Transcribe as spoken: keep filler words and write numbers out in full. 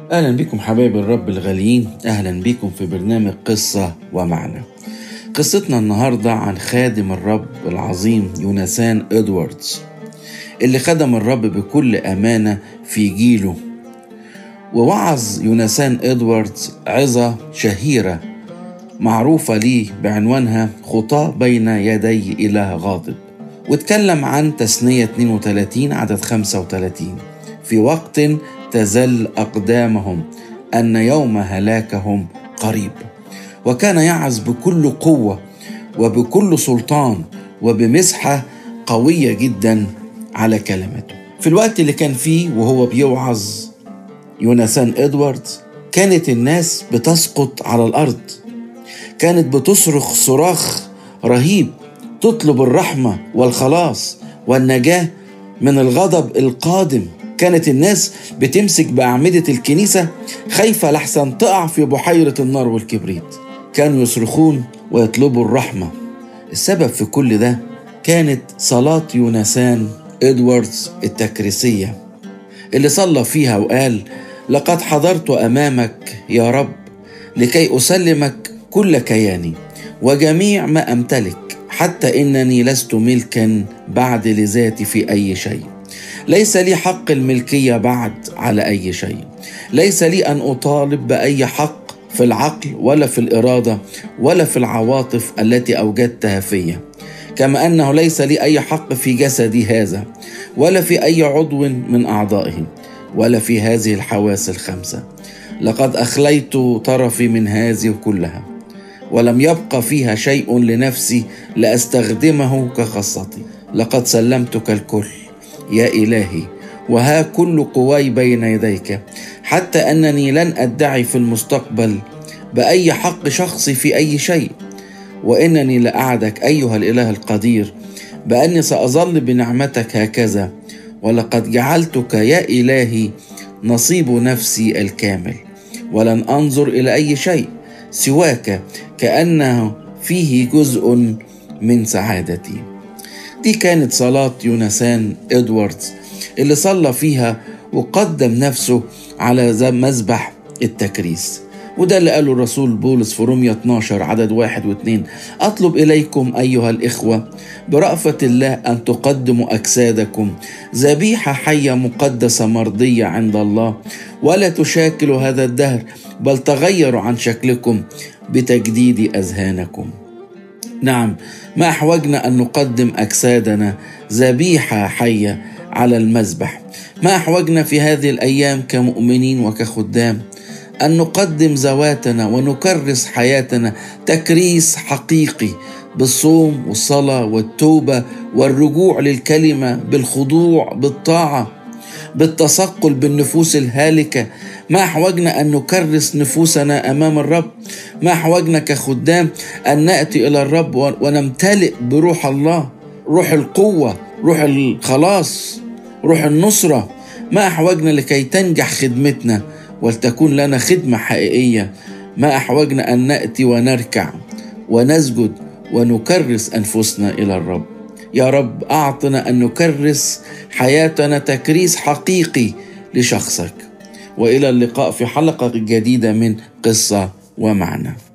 أهلا بكم حبايب الرب الغاليين، أهلا بكم في برنامج قصة ومعنى. قصتنا النهاردة عن خادم الرب العظيم يوناثان إدواردز اللي خدم الرب بكل أمانة في جيله. ووعظ يوناثان إدواردز عظة شهيرة معروفة ليه بعنوانها خطاة بين يدي إله غاضب، واتكلم عن تثنية اثنين وثلاثين عدد خمسة وثلاثين: في وقت تزل أقدامهم أن يوم هلاكهم قريب. وكان يعظ بكل قوة وبكل سلطان وبمسحة قوية جدا على كلمته. في الوقت اللي كان فيه وهو بيوعظ يوناثان إدواردز كانت الناس بتسقط على الأرض، كانت بتصرخ صراخ رهيب تطلب الرحمة والخلاص والنجاة من الغضب القادم. كانت الناس بتمسك بأعمدة الكنيسة خايفة لحسن تقع في بحيرة النار والكبريت. كانوا يصرخون ويطلبوا الرحمة. السبب في كل ده كانت صلاة يوناثان إدواردز التكريسية اللي صلى فيها وقال: لقد حضرت أمامك يا رب لكي أسلمك كل كياني وجميع ما أمتلك، حتى إنني لست ملكا بعد لذاتي في أي شيء. ليس لي حق الملكية بعد على أي شيء. ليس لي أن أطالب بأي حق في العقل ولا في الإرادة ولا في العواطف التي أوجدتها فيا، كما أنه ليس لي أي حق في جسدي هذا ولا في أي عضو من أعضائه ولا في هذه الحواس الخمسة. لقد أخليت طرفي من هذه كلها ولم يبقى فيها شيء لنفسي لأستخدمه كخاصتي. لقد سلمتك الكل يا إلهي، وها كل قواي بين يديك، حتى أنني لن أدعي في المستقبل بأي حق شخصي في أي شيء. وإنني لأعدك أيها الإله القدير بأني سأظل بنعمتك هكذا، ولقد جعلتك يا إلهي نصيب نفسي الكامل، ولن أنظر إلى أي شيء سواك كأنه فيه جزء من سعادتي. دي كانت صلاة يوناثان إدواردز اللي صلى فيها وقدم نفسه على مذبح التكريس. وده اللي قاله الرسول بولس في رومية اثناشر عدد واحد واثنين: أطلب إليكم أيها الإخوة برأفة الله أن تقدموا أجسادكم ذبيحة حية مقدسة مرضية عند الله، ولا تشاكلوا هذا الدهر، بل تغيروا عن شكلكم بتجديد أذهانكم. نعم، ما أحوجنا أن نقدم أجسادنا ذبيحة حية على المذبح. ما أحوجنا في هذه الأيام كمؤمنين وكخدام أن نقدم ذواتنا ونكرس حياتنا تكريس حقيقي بالصوم والصلاة والتوبة والرجوع للكلمة، بالخضوع، بالطاعة، بالتثقل بالنفوس الهالكة. ما أحوجنا أن نكرس نفوسنا أمام الرب. ما أحوجنا كخدام أن نأتي إلى الرب ونمتلئ بروح الله، روح القوة، روح الخلاص، روح النصرة. ما أحوجنا لكي تنجح خدمتنا ولتكون لنا خدمة حقيقية. ما أحوجنا أن نأتي ونركع ونسجد ونكرس أنفسنا إلى الرب. يا رب أعطنا أن نكرس حياتنا تكريس حقيقي لشخصك. وإلى اللقاء في حلقة جديدة من قصة ومعنى.